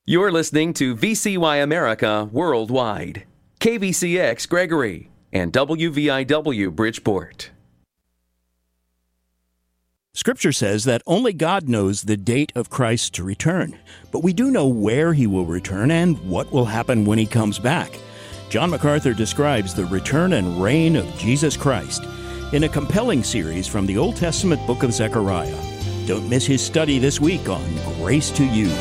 You're listening to VCY America Worldwide, KVCX Gregory, and WVIW Bridgeport. Scripture says that only God knows the date of Christ's return, but we do know where he will return and what will happen when he comes back. John MacArthur describes the return and reign of Jesus Christ in a compelling series from the Old Testament book of Zechariah. Don't miss his study this week on Grace to You.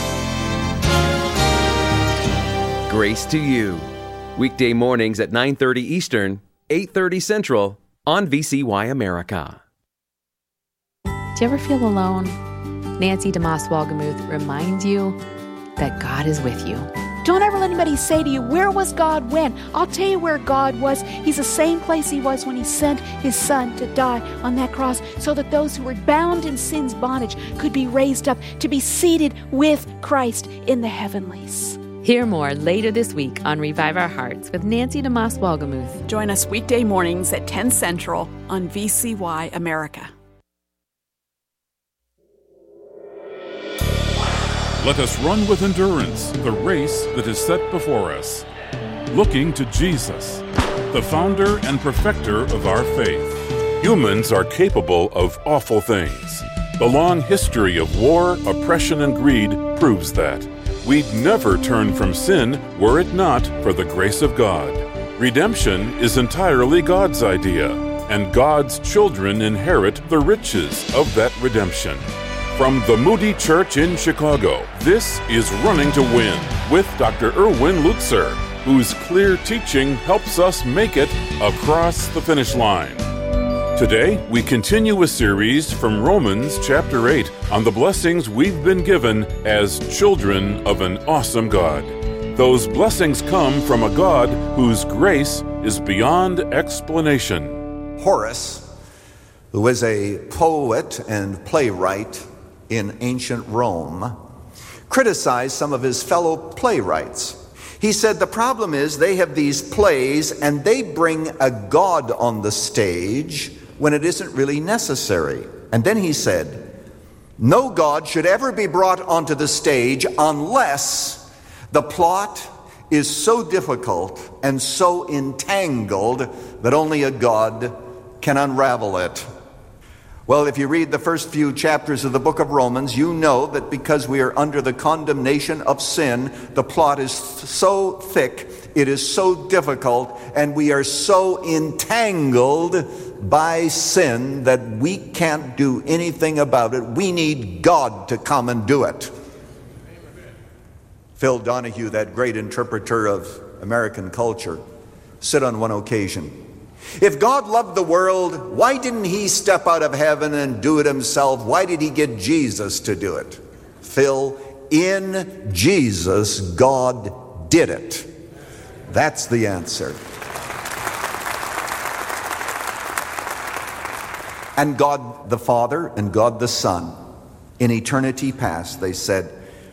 Grace to You. Weekday mornings at 9:30 Eastern, 8:30 Central on VCY America. Do you ever feel alone? Nancy DeMoss Wolgemuth reminds you that God is with you. Don't ever let anybody say to you, where was God when? I'll tell you where God was. He's the same place he was when he sent his son to die on that cross so that those who were bound in sin's bondage could be raised up to be seated with Christ in the heavenlies. Hear more later this week on Revive Our Hearts with Nancy DeMoss Wolgemuth. Join us weekday mornings at 10 Central on VCY America. Let us run with endurance the race that is set before us, looking to Jesus, the founder and perfecter of our faith. Humans are capable of awful things. The long history of war, oppression, and greed proves that. We'd never turn from sin were it not for the grace of God. Redemption is entirely God's idea, and God's children inherit the riches of that redemption. From the Moody Church in Chicago, this is Running to Win with Dr. Erwin Lutzer, whose clear teaching helps us make it across the finish line. Today, we continue a series from Romans chapter 8 on the blessings we've been given as children of an awesome God. Those blessings come from a God whose grace is beyond explanation. Horace, who was a poet and playwright in ancient Rome, criticized some of his fellow playwrights. He said the problem is they have these plays and they bring a god on the stage when it isn't really necessary. And then he said, no god should ever be brought onto the stage unless the plot is so difficult and so entangled that only a god can unravel it. Well, if you read the first few chapters of the book of Romans, you know that because we are under the condemnation of sin, the plot is so thick, it is so difficult, and we are so entangled by sin that we can't do anything about it. We need God to come and do it. Phil Donahue, that great interpreter of American culture, said on one occasion, if God loved the world, why didn't he step out of heaven and do it himself? Why did he get Jesus to do it? Phil, in Jesus, God did it. That's the answer. And God the Father and God the Son, in eternity past, they said,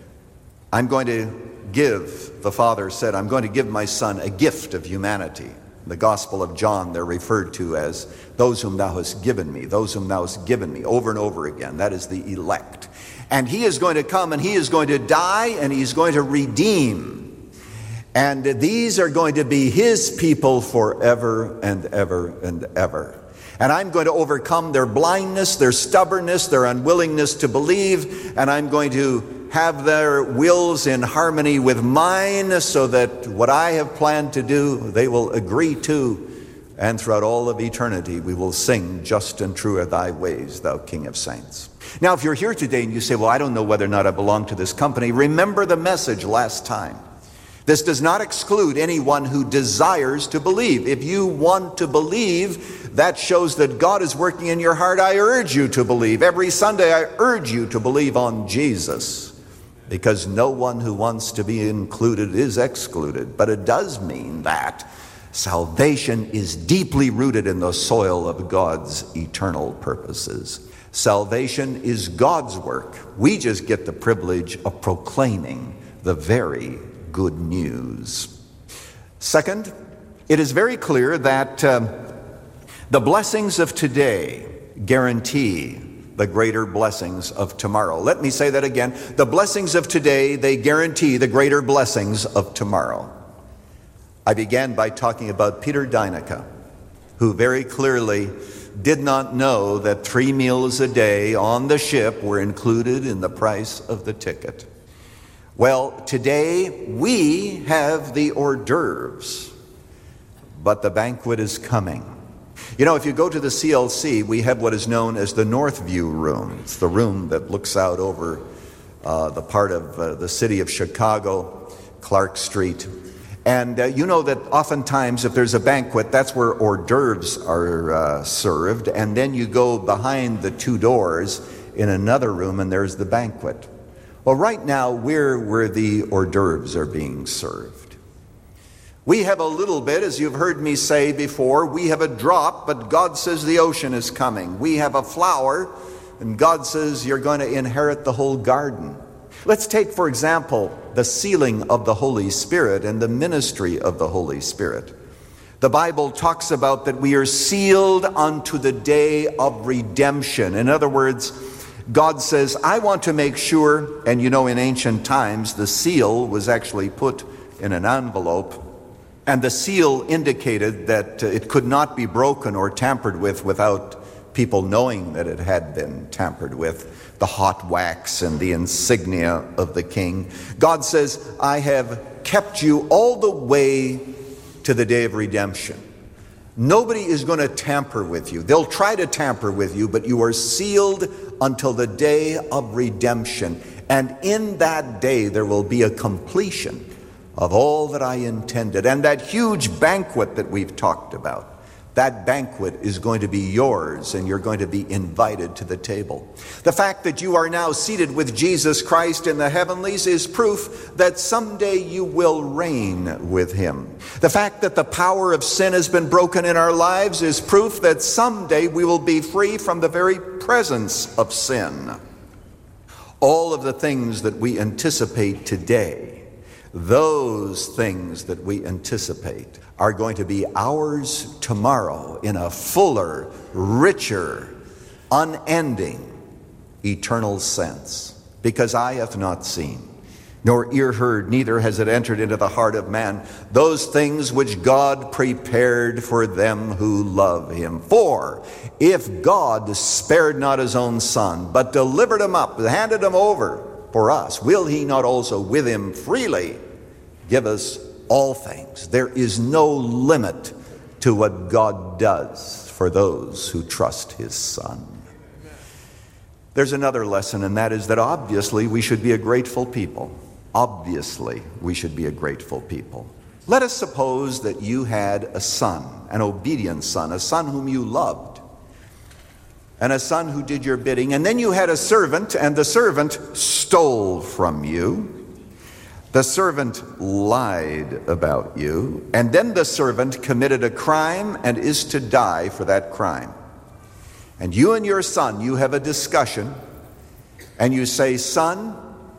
the Father said, I'm going to give my Son a gift of humanity. In the Gospel of John, they're referred to as those whom thou hast given me, those whom thou hast given me, over and over again. That is the elect. And he is going to come and he is going to die and he's going to redeem. And these are going to be his people forever and ever and ever. And I'm going to overcome their blindness, their stubbornness, their unwillingness to believe, and I'm going to have their wills in harmony with mine so that what I have planned to do, they will agree to, and throughout all of eternity we will sing, just and true are thy ways, thou King of saints. Now, if you're here today and you say, well, I don't know whether or not I belong to this company, remember the message last time. This does not exclude anyone who desires to believe. If you want to believe, that shows that God is working in your heart. I urge you to believe. Every Sunday I urge you to believe on Jesus, because no one who wants to be included is excluded. But it does mean that salvation is deeply rooted in the soil of God's eternal purposes. Salvation is God's work. We just get the privilege of proclaiming the very good news. Second, it is very clear that the blessings of today guarantee the greater blessings of tomorrow. Let me say that again. The blessings of today, they guarantee the greater blessings of tomorrow. I began by talking about Peter Deinecke, who very clearly did not know that 3 meals a day on the ship were included in the price of the ticket. Well, today we have the hors d'oeuvres, but the banquet is coming. You know, if you go to the CLC, we have what is known as the North View Room. It's the room that looks out over the part of the city of Chicago, Clark Street. And you know that oftentimes if there's a banquet, that's where hors d'oeuvres are served. And then you go behind the 2 doors in another room and there's the banquet. Well, right now we're where the hors d'oeuvres are being served. We have a little bit, as you've heard me say before, we have a drop, but God says the ocean is coming. We have a flower, and God says you're going to inherit the whole garden. Let's take, for example, the sealing of the Holy Spirit and the ministry of the Holy Spirit. The Bible talks about that we are sealed unto the day of redemption. In other words, God says, I want to make sure, and you know in ancient times the seal was actually put in an envelope, and the seal indicated that it could not be broken or tampered with without people knowing that it had been tampered with. The hot wax and the insignia of the king. God says, I have kept you all the way to the day of redemption. Nobody is going to tamper with you. They'll try to tamper with you, but you are sealed until the day of redemption. And in that day, there will be a completion of all that I intended. And that huge banquet that we've talked about, that banquet is going to be yours, and you're going to be invited to the table. The fact that you are now seated with Jesus Christ in the heavenlies is proof that someday you will reign with him. The fact that the power of sin has been broken in our lives is proof that someday we will be free from the very presence of sin. All of the things that we anticipate today, those things that we anticipate are going to be ours tomorrow in a fuller, richer, unending, eternal sense. Because eye hath not seen, nor ear heard, neither has it entered into the heart of man, those things which God prepared for them who love him. For if God spared not his own son, but delivered him up, handed him over for us, will he not also with him freely give us all things? There is no limit to what God does for those who trust his Son. There's another lesson, and that is that obviously we should be a grateful people. Obviously we should be a grateful people. Let us suppose that you had a son, an obedient son, a son whom you loved, and a son who did your bidding, and then you had a servant, and the servant stole from you. The servant lied about you, and then the servant committed a crime and is to die for that crime. And you and your son, you have a discussion, and you say, son,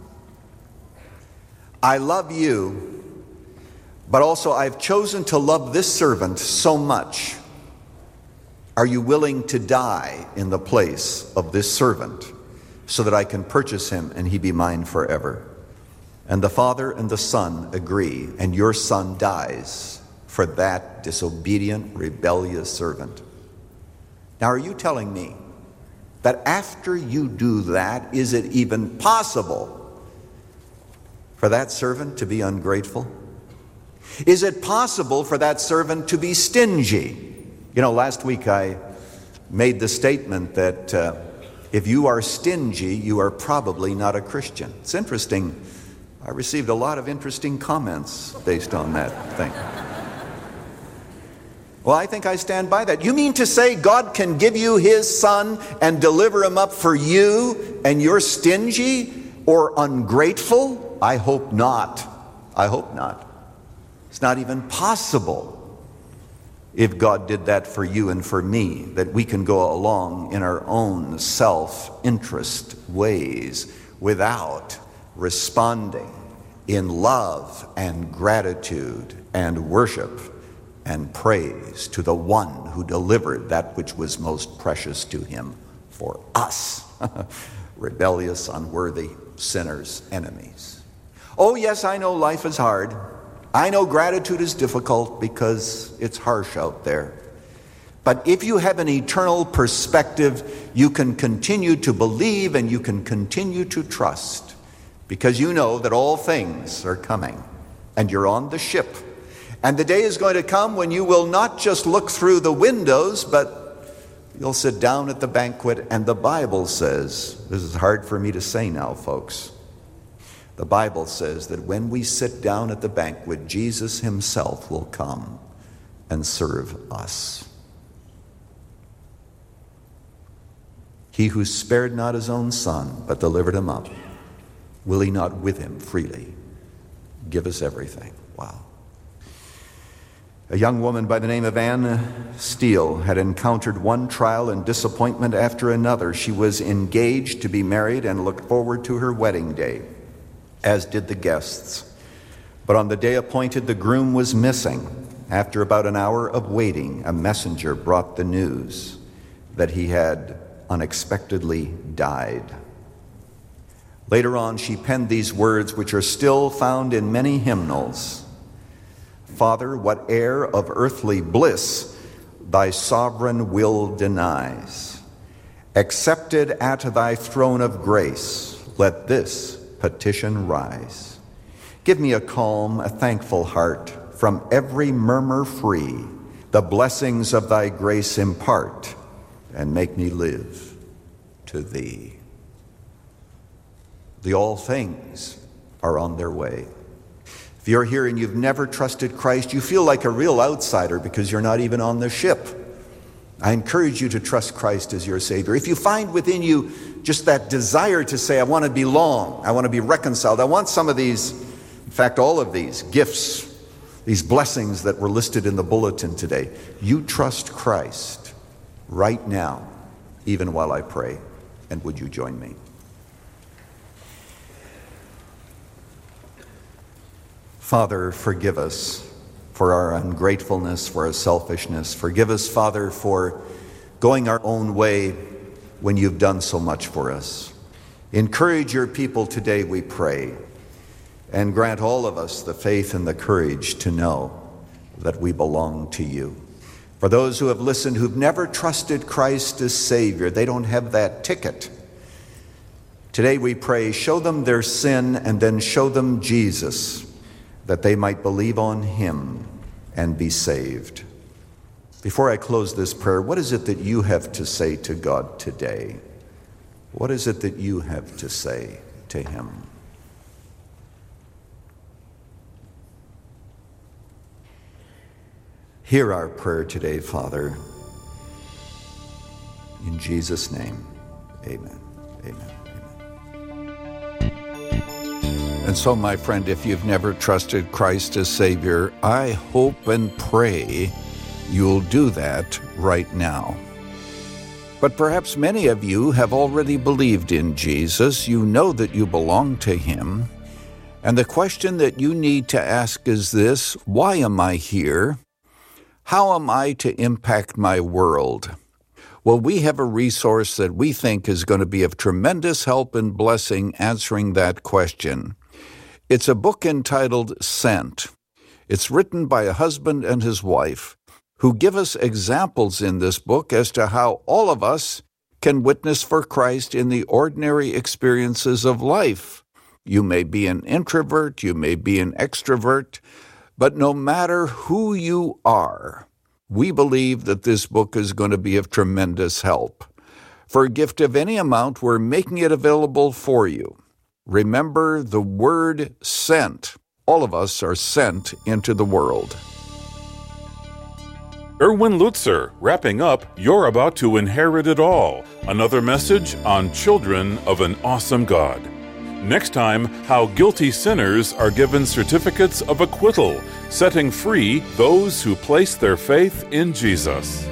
I love you, but also I've chosen to love this servant so much. Are you willing to die in the place of this servant so that I can purchase him and he be mine forever? And the father and the son agree, and your son dies for that disobedient, rebellious servant. Now, are you telling me that after you do that, is it even possible for that servant to be ungrateful? Is it possible for that servant to be stingy? You know, last week I made the statement that if you are stingy, you are probably not a Christian. It's interesting. I received a lot of interesting comments based on that thing. Well, I think I stand by that. You mean to say God can give you his son and deliver him up for you, and you're stingy or ungrateful? I hope not. I hope not. It's not even possible, if God did that for you and for me, that we can go along in our own self-interest ways without responding in love and gratitude and worship and praise to the one who delivered that which was most precious to him for us, rebellious, unworthy sinners, enemies. Oh, yes, I know life is hard. I know gratitude is difficult because it's harsh out there. But if you have an eternal perspective, you can continue to believe and you can continue to trust because you know that all things are coming and you're on the ship. And the day is going to come when you will not just look through the windows, but you'll sit down at the banquet. And the Bible says, this is hard for me to say now, folks. The Bible says that when we sit down at the banquet, Jesus himself will come and serve us. He who spared not his own son, but delivered him up, will he not with him freely give us everything? Wow. A young woman by the name of Anne Steele had encountered one trial and disappointment after another. She was engaged to be married and looked forward to her wedding day, as did the guests. But on the day appointed, the groom was missing. After about an hour of waiting, a messenger brought the news that he had unexpectedly died. Later on, she penned these words, which are still found in many hymnals. Father, whate'er of earthly bliss thy sovereign will denies, accepted at thy throne of grace, let this petition rise. Give me a calm, a thankful heart, from every murmur free, the blessings of thy grace impart, and make me live to thee. The all things are on their way. If you're here and you've never trusted Christ, you feel like a real outsider because you're not even on the ship. I encourage you to trust Christ as your Savior. If you find within you just that desire to say, I want to belong, I want to be reconciled, I want some of these, in fact, all of these gifts, these blessings that were listed in the bulletin today, you trust Christ right now, even while I pray. And would you join me? Father, forgive us for our ungratefulness, for our selfishness. Forgive us, Father, for going our own way when you've done so much for us. Encourage your people today, we pray, and grant all of us the faith and the courage to know that we belong to you. For those who have listened, who've never trusted Christ as Savior, they don't have that ticket. Today we pray, show them their sin and then show them Jesus, that they might believe on him and be saved. Before I close this prayer, what is it that you have to say to God today? What is it that you have to say to him? Hear our prayer today, Father. In Jesus' name, amen. Amen. And so, my friend, if you've never trusted Christ as Savior, I hope and pray you'll do that right now. But perhaps many of you have already believed in Jesus. You know that you belong to him. And the question that you need to ask is this: why am I here? How am I to impact my world? Well, we have a resource that we think is going to be of tremendous help and blessing answering that question. It's a book entitled Sent. It's written by a husband and his wife who give us examples in this book as to how all of us can witness for Christ in the ordinary experiences of life. You may be an introvert, you may be an extrovert, but no matter who you are, we believe that this book is going to be of tremendous help. For a gift of any amount, we're making it available for you. Remember the word sent. All of us are sent into the world. Erwin Lutzer, wrapping up You're About to Inherit It All, another message on children of an awesome God. Next time, how guilty sinners are given certificates of acquittal, setting free those who place their faith in Jesus.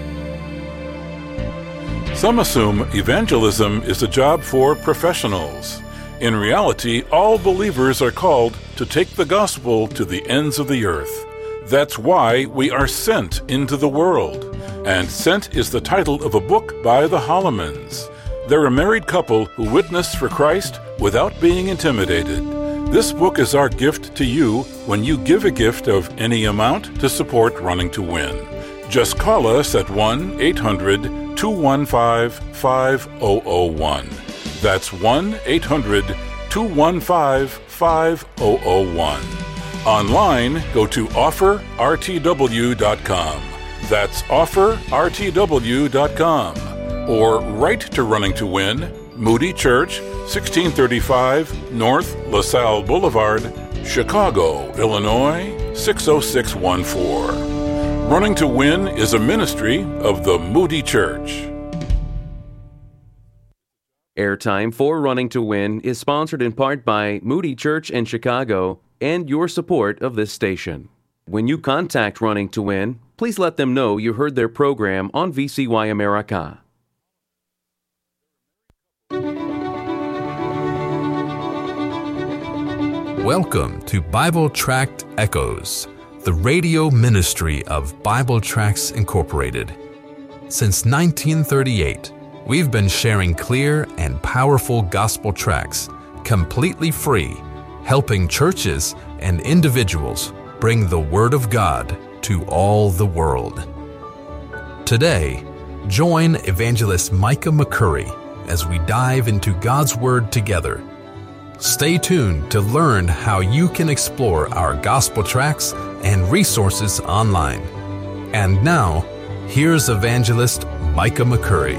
Some assume evangelism is a job for professionals. In reality, all believers are called to take the gospel to the ends of the earth. That's why we are sent into the world. And Sent is the title of a book by the Hollemans. They're a married couple who witness for Christ without being intimidated. This book is our gift to you when you give a gift of any amount to support Running to Win. Just call us at 1-800-215-5001. That's 1-800-215-5001. Online, go to offerrtw.com. That's offerrtw.com. Or write to Running to Win, Moody Church, 1635 North LaSalle Boulevard, Chicago, Illinois, 60614. Running to Win is a ministry of the Moody Church. Airtime for Running to Win is sponsored in part by Moody Church in Chicago and your support of this station. When you contact Running to Win, please let them know you heard their program on VCY America. Welcome to Bible Tract Echoes, the radio ministry of Bible Tracts Incorporated. Since 1938, we've been sharing clear and powerful gospel tracts, completely free, helping churches and individuals bring the Word of God to all the world. Today, join Evangelist Micah McCurry as we dive into God's Word together. Stay tuned to learn how you can explore our gospel tracts and resources online. And now, here's Evangelist Micah McCurry.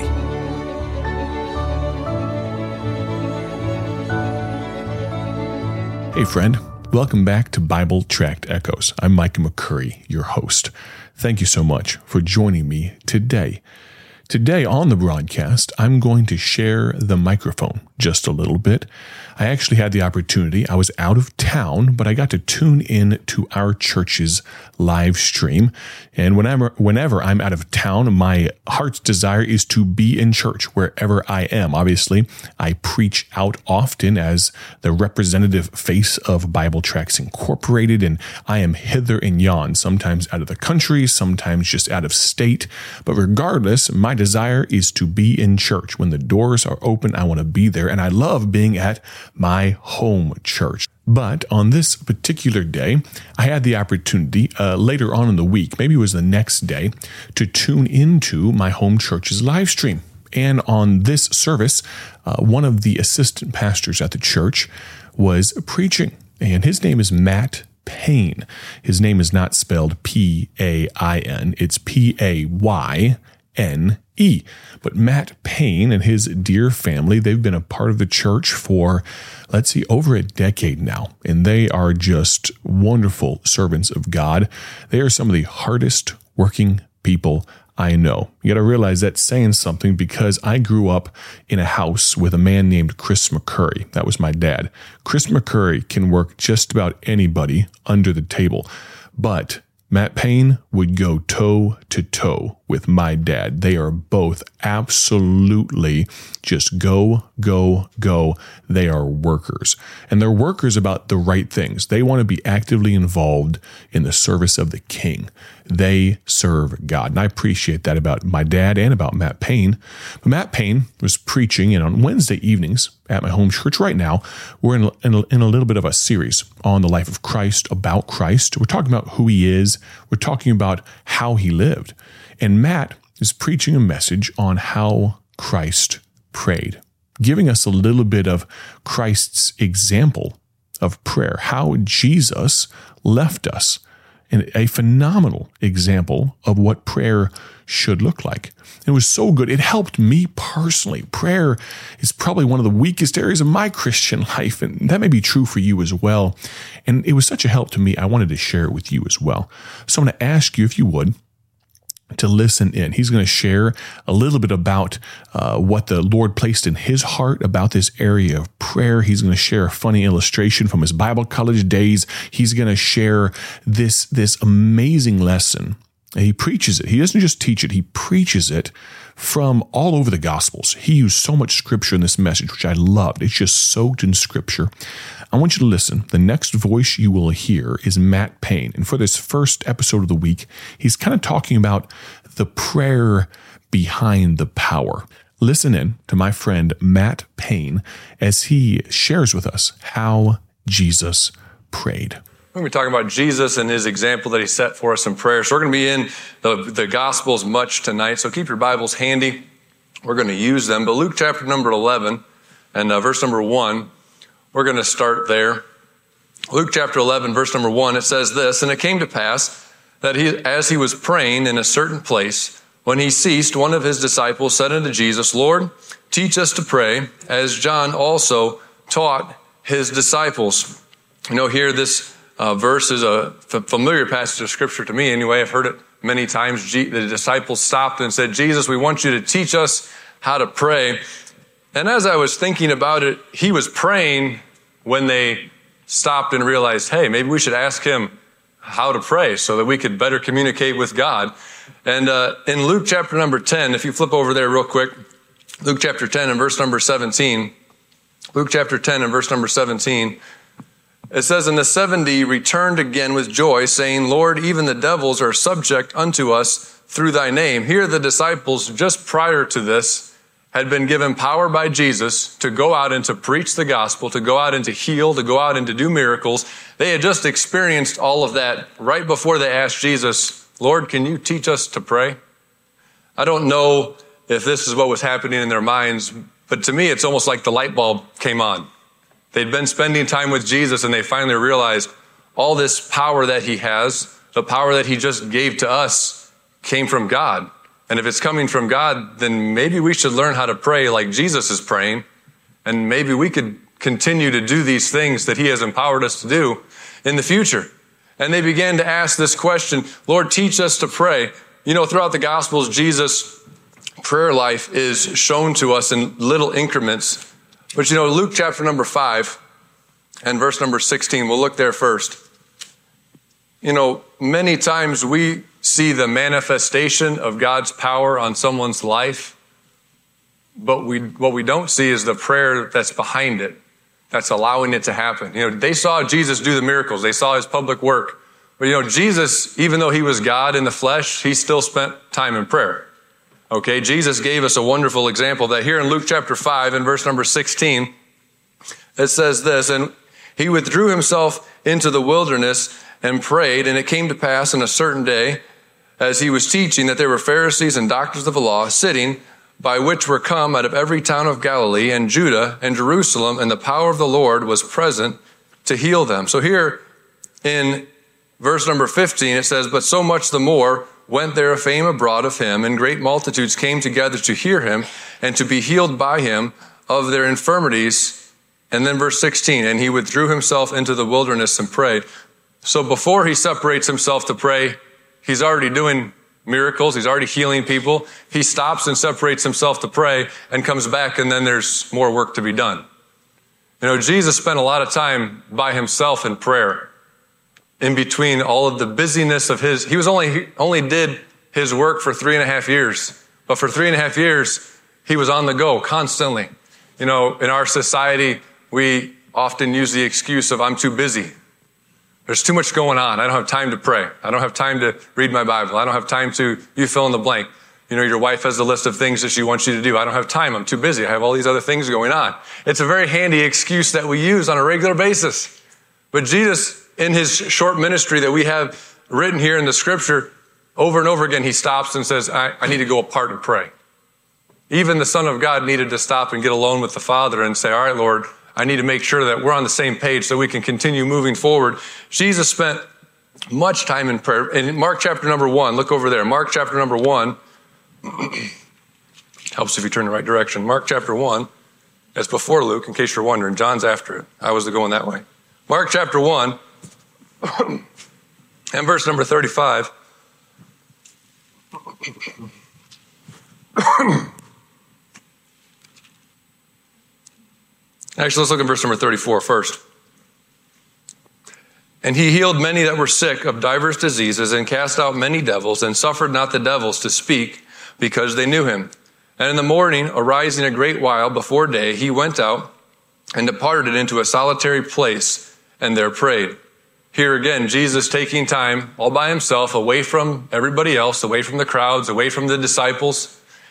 Hey friend, welcome back to Bible Tract Echoes. I'm Micah McCurry, your host. Thank you so much for joining me today. Today on the broadcast, I'm going to share the microphone just a little bit. I actually had the opportunity. I was out of town, but I got to tune in to our church's live stream. And whenever I'm out of town, my heart's desire is to be in church wherever I am. Obviously, I preach out often as the representative face of Bible Tracts Incorporated, and I am hither and yon, sometimes out of the country, sometimes just out of state. But regardless, my desire is to be in church. When the doors are open, I want to be there, and I love being at my home church. But on this particular day, I had the opportunity later on in the week, maybe it was the next day, to tune into my home church's live stream. And on this service, one of the assistant pastors at the church was preaching, and his name is Matt Payne. His name is not spelled P-A-I-N, it's P-A-Y-N-E. But Matt Payne and his dear family, they've been a part of the church for, over a decade now. And they are just wonderful servants of God. They are some of the hardest working people I know. You got to realize that's saying something, because I grew up in a house with a man named Chris McCurry. That was my dad. Chris McCurry can work just about anybody under the table. But Matt Payne would go toe to toe with my dad. They are both absolutely just go. They are workers. And they're workers about the right things. They want to be actively involved in the service of the King. They serve God. And I appreciate that about my dad and about Matt Payne. But Matt Payne was preaching, and on Wednesday evenings at my home church right now, we're in a little bit of a series on the life of Christ, about Christ. We're talking about who he is. We're talking about how he lived. And Matt is preaching a message on how Christ prayed, giving us a little bit of Christ's example of prayer, how Jesus left us, and a phenomenal example of what prayer should look like. It was so good. It helped me personally. Prayer is probably one of the weakest areas of my Christian life, and that may be true for you as well. And it was such a help to me, I wanted to share it with you as well. So I'm going to ask you, if you would, to listen in. He's going to share a little bit about what the Lord placed in his heart about this area of prayer. He's going to share a funny illustration from his Bible college days. He's going to share this amazing lesson. He preaches it. He doesn't just teach it. He preaches it from all over the Gospels. He used so much scripture in this message, which I loved. It's just soaked in scripture. I want you to listen. The next voice you will hear is Matt Payne. And for this first episode of the week, he's kind of talking about the prayer behind the power. Listen in to my friend Matt Payne as he shares with us how Jesus prayed. We're going to be talking about Jesus and his example that he set for us in prayer. So we're going to be in the Gospels much tonight. So keep your Bibles handy. We're going to use them. But Luke chapter number 11 and verse number 1, we're going to start there. Luke chapter 11, verse number 1, it says this, "And it came to pass that as he was praying in a certain place, when he ceased, one of his disciples said unto Jesus, Lord, teach us to pray, as John also taught his disciples." You know, here this verse is a familiar passage of Scripture to me anyway. I've heard it many times. The disciples stopped and said, Jesus, we want you to teach us how to pray. And as I was thinking about it, he was praying when they stopped and realized, hey, maybe we should ask him how to pray so that we could better communicate with God. And in Luke chapter number 10, if you flip over there real quick, Luke chapter 10 and verse number 17, Luke chapter 10 and verse number 17, it says, "And the 70 returned again with joy, saying, Lord, even the devils are subject unto us through thy name." Here the disciples, just prior to this, had been given power by Jesus to go out and to preach the gospel, to go out and to heal, to go out and to do miracles. They had just experienced all of that right before they asked Jesus, Lord, can you teach us to pray? I don't know if this is what was happening in their minds, but to me, it's almost like the light bulb came on. They'd been spending time with Jesus and they finally realized all this power that he has, the power that he just gave to us, came from God. And if it's coming from God, then maybe we should learn how to pray like Jesus is praying. And maybe we could continue to do these things that he has empowered us to do in the future. And they began to ask this question, Lord, teach us to pray. You know, throughout the Gospels, Jesus' prayer life is shown to us in little increments. But you know, Luke chapter number 5 and verse number 16, we'll look there first. You know, many times we see the manifestation of God's power on someone's life, but what we don't see is the prayer that's behind it, that's allowing it to happen. You know, they saw Jesus do the miracles. They saw his public work. But you know, Jesus, even though he was God in the flesh, he still spent time in prayer. Okay, Jesus gave us a wonderful example that here in Luke chapter 5 and verse number 16, it says this, "And he withdrew himself into the wilderness and prayed, and it came to pass in a certain day, as he was teaching, that there were Pharisees and doctors of the law sitting, by which were come out of every town of Galilee and Judah and Jerusalem, and the power of the Lord was present to heal them." So here in verse number 15, it says, "But so much the more went there a fame abroad of him, and great multitudes came together to hear him and to be healed by him of their infirmities." And then verse 16, "And he withdrew himself into the wilderness and prayed." So before he separates himself to pray, he's already doing miracles. He's already healing people. He stops and separates himself to pray and comes back, and then there's more work to be done. You know, Jesus spent a lot of time by himself in prayer. In between all of the busyness of he was only did his work for 3.5 years. But for 3.5 years, he was on the go constantly. You know, in our society, we often use the excuse of, I'm too busy. There's too much going on. I don't have time to pray. I don't have time to read my Bible. I don't have time to, you fill in the blank. You know, your wife has a list of things that she wants you to do. I don't have time. I'm too busy. I have all these other things going on. It's a very handy excuse that we use on a regular basis. But Jesus, in his short ministry that we have written here in the scripture, over and over again, he stops and says, I need to go apart and pray. Even the Son of God needed to stop and get alone with the Father and say, all right, Lord, I need to make sure that we're on the same page so we can continue moving forward. Jesus spent much time in prayer. In Mark chapter number 1, look over there. Mark chapter number 1, helps if you turn the right direction. Mark chapter 1, that's before Luke, in case you're wondering. John's after it. I was going that way. Mark chapter 1, and verse number 35. Actually, let's look at verse number 34 first. "And he healed many that were sick of divers diseases, and cast out many devils, and suffered not the devils to speak, because they knew him. And in the morning, arising a great while before day, he went out and departed into a solitary place, and there prayed." Here again, Jesus taking time all by himself, away from everybody else, away from the crowds, away from the disciples.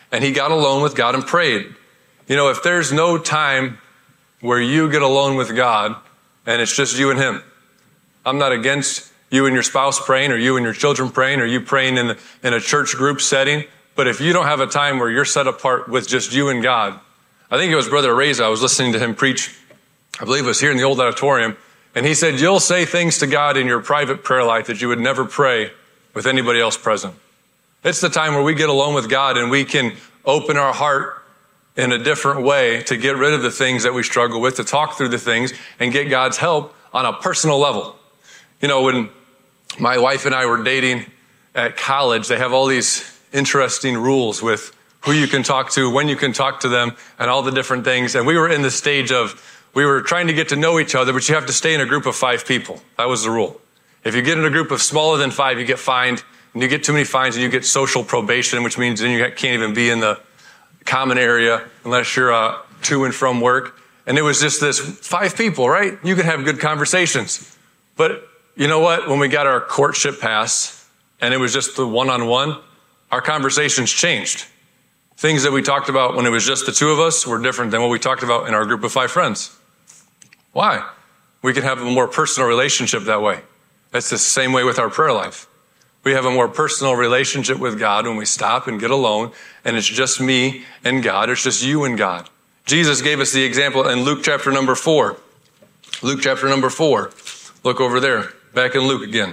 and he got alone with God and prayed. You know, if there's no time where you get alone with God and it's just you and him, I'm not against you and your spouse praying, or you and your children praying, or you praying in a church group setting. But if you don't have a time where you're set apart with just you and God, I think it was Brother Reza, I was listening to him preach, I believe it was here in the old auditorium, and he said, you'll say things to God in your private prayer life that you would never pray with anybody else present. It's the time where we get alone with God and we can open our heart in a different way to get rid of the things that we struggle with, to talk through the things and get God's help on a personal level. You know, when my wife and I were dating at college, they have all these interesting rules with who you can talk to, when you can talk to them, and all the different things. And we were in the stage of, we were trying to get to know each other, but you have to stay in a group of 5 people. That was the rule. If you get in a group of smaller than 5, you get fined, and you get too many fines, and you get social probation, which means then you can't even be in the common area unless you're to and from work. And it was just this 5 people, right? You could have good conversations. But you know what? When we got our courtship pass, and it was just the one-on-one, our conversations changed. Things that we talked about when it was just the 2 of us were different than what we talked about in our group of 5 friends. Why? We can have a more personal relationship that way. That's the same way with our prayer life. We have a more personal relationship with God when we stop and get alone, and it's just me and God. It's just you and God. Jesus gave us the example in Luke chapter number 4. Luke chapter number 4. Look over there. Back in Luke again.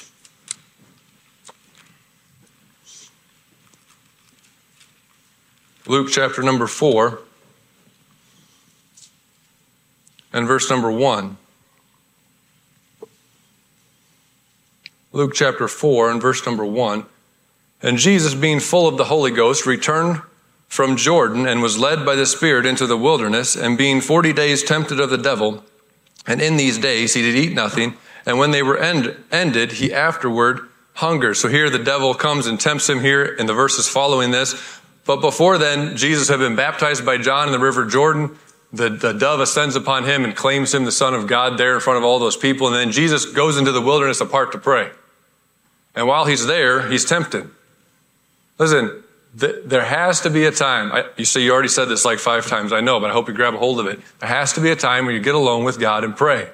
Luke chapter number 4 and verse number 1. Luke chapter 4 and verse number 1. And Jesus, being full of the Holy Ghost, returned from Jordan and was led by the Spirit into the wilderness, and being 40 days tempted of the devil, and in these days he did eat nothing, and when they were ended, he afterward hungered. So here the devil comes and tempts him here in the verses following this. But before then, Jesus had been baptized by John in the river Jordan. The dove ascends upon him and claims him the Son of God there in front of all those people. And then Jesus goes into the wilderness apart to pray. And while he's there, he's tempted. Listen, there has to be a time. You see, you already said this like 5 times, I know, but I hope you grab a hold of it. There has to be a time where you get alone with God and pray.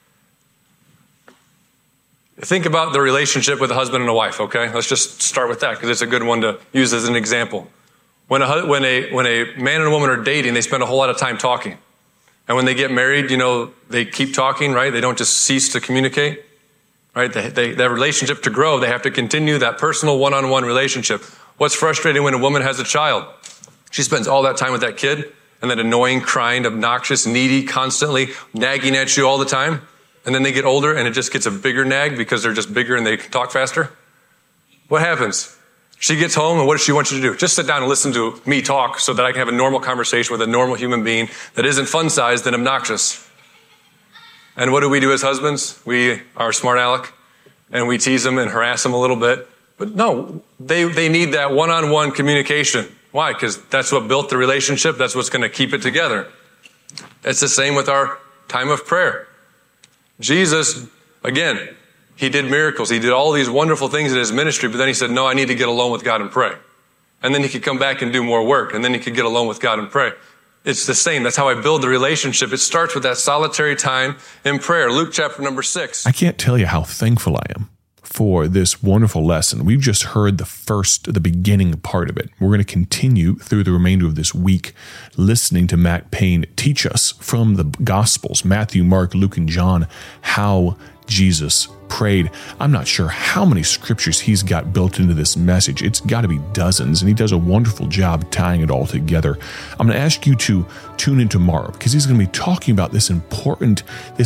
Think about the relationship with a husband and a wife, okay? Let's just start with that because it's a good one to use as an example. When a man and a woman are dating, they spend a whole lot of time talking. And when they get married, you know, they keep talking, right? They don't just cease to communicate, right? That relationship to grow, they have to continue that personal one-on-one relationship. What's frustrating when a woman has a child? She spends all that time with that kid and that annoying, crying, obnoxious, needy, constantly nagging at you all the time. And then they get older and it just gets a bigger nag because they're just bigger and they can talk faster. What happens? She gets home, and what does she want you to do? Just sit down and listen to me talk so that I can have a normal conversation with a normal human being that isn't fun-sized and obnoxious. And what do we do as husbands? We are smart aleck, and we tease them and harass them a little bit. But no, they need that one-on-one communication. Why? Because that's what built the relationship. That's what's going to keep it together. It's the same with our time of prayer. Jesus, again, he did miracles. He did all these wonderful things in his ministry, but then he said, no, I need to get alone with God and pray. And then he could come back and do more work, and then he could get alone with God and pray. It's the same. That's how I build the relationship. It starts with that solitary time in prayer. Luke chapter number 6. I can't tell you how thankful I am for this wonderful lesson. We've just heard the beginning part of it. We're going to continue through the remainder of this week listening to Matt Payne teach us from the Gospels, Matthew, Mark, Luke, and John, how Jesus prayed. I'm not sure how many scriptures he's got built into this message. It's got to be dozens, and he does a wonderful job tying it all together. I'm going to ask you to tune in tomorrow because he's going to be talking about this important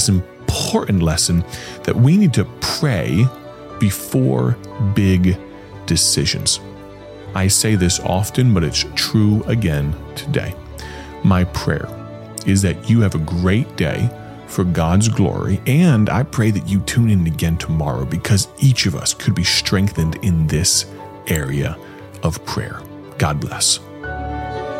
lesson that we need to pray before big decisions. I say this often, but it's true again today. My prayer is that you have a great day for God's glory, and I pray that you tune in again tomorrow because each of us could be strengthened in this area of prayer. God bless.